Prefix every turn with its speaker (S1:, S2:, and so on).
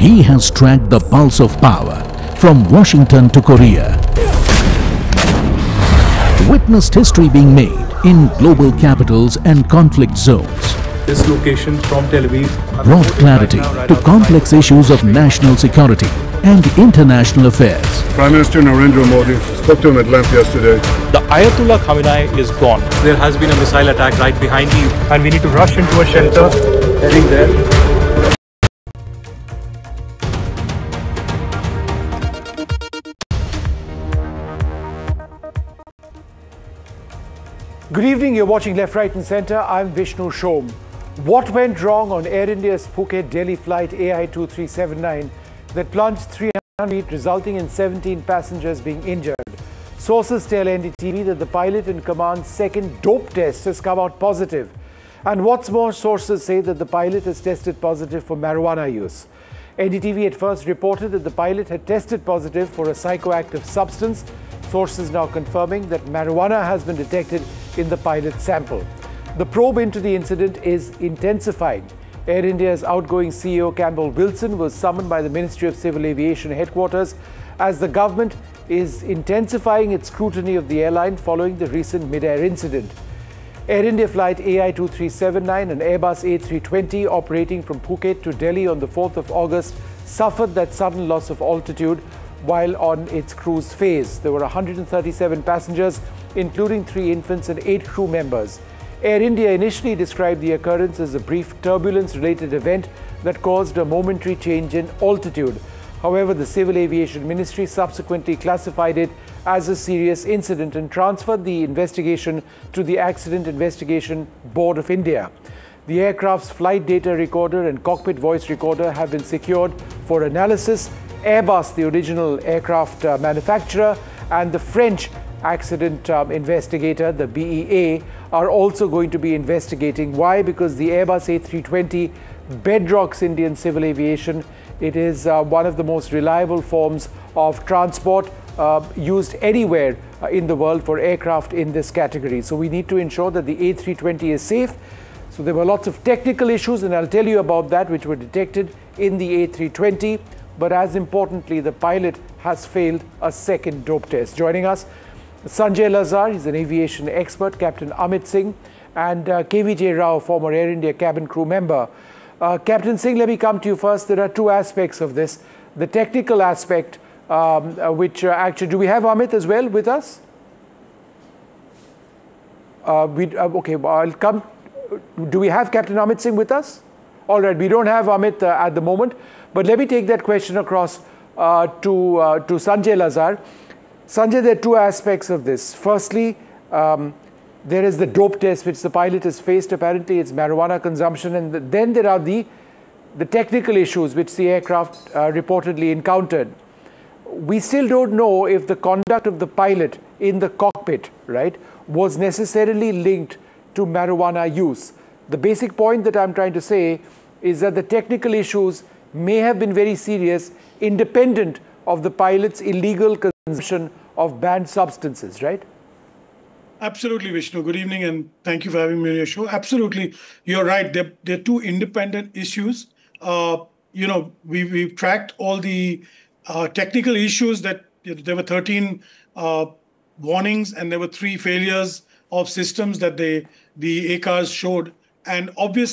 S1: He has tracked the pulse of power from Washington to Korea. Witnessed history being made in global capitals and conflict zones.
S2: This location from Tel Aviv
S1: Brought clarity to complex issues of national security and international affairs.
S3: Prime Minister Narendra Modi spoke to him at length yesterday.
S2: The Ayatollah Khamenei is gone. There has been a missile attack right behind you, and we need to rush into a shelter. Heading there.
S4: Good evening, you're watching Left, Right and Centre. I'm Vishnu Shom. What went wrong on Air India's Phuket-Delhi flight AI2379 that plunged 300 feet, resulting in 17 passengers being injured? Sources tell NDTV that the pilot in command's second dope test has come out positive. And what's more, sources say that the pilot has tested positive for marijuana use. NDTV at first reported that the pilot had tested positive for a psychoactive substance. Sources now confirming that marijuana has been detected in the pilot's sample. The probe into the incident is intensifying. Air India's outgoing CEO Campbell Wilson was summoned by the Ministry of Civil Aviation headquarters as the government is intensifying its scrutiny of the airline following the recent mid-air incident. Air India flight AI2379 and Airbus A320 operating from Phuket to Delhi on the 4th of August suffered that sudden loss of altitude while on its cruise phase. There were 137 passengers, including 3 infants and 8 crew members. Air India initially described the occurrence as a brief turbulence-related event that caused a momentary change in altitude. However, the Civil Aviation Ministry subsequently classified it as a serious incident and transferred the investigation to the Accident Investigation Board of India. The aircraft's flight data recorder and cockpit voice recorder have been secured for analysis. Airbus, the original aircraft manufacturer, and the French accident investigator, the BEA, are also going to be investigating. Why? Because the Airbus A320 bedrocks Indian civil aviation. It is one of the most reliable forms of transport used anywhere in the world for aircraft in this category. So we need to ensure that the A320 is safe. So there were lots of technical issues, and I'll tell you about that, which were detected in the A320. But as importantly, the pilot has failed a second dope test. Joining us, Sanjay Lazar, he's an aviation expert, Captain Amit Singh, and KVJ Rao, former Air India cabin crew member. Captain Singh, let me come to you first. There are 2 aspects of this. The technical aspect, actually, do we have Amit as well with us? Okay, I'll come. Do we have Captain Amit Singh with us? All right, we don't have Amit at the moment, but let me take that question across to Sanjay Lazar. Sanjay, there are 2 aspects of this. Firstly, there is the dope test which the pilot has faced. Apparently, it's marijuana consumption. And then there are the technical issues which the aircraft reportedly encountered. We still don't know if the conduct of the pilot in the cockpit, right, was necessarily linked to marijuana use. The basic point that I'm trying to say is that the technical issues may have been very serious, independent of the pilot's illegal consumption of banned substances, right?
S5: Absolutely, Vishnu. Good evening, and thank you for having me on your show. Absolutely, you're right. There are 2 independent issues. We've tracked all the technical issues that there were 13 warnings, and there were 3 failures of systems that the ACARs showed. And obviously,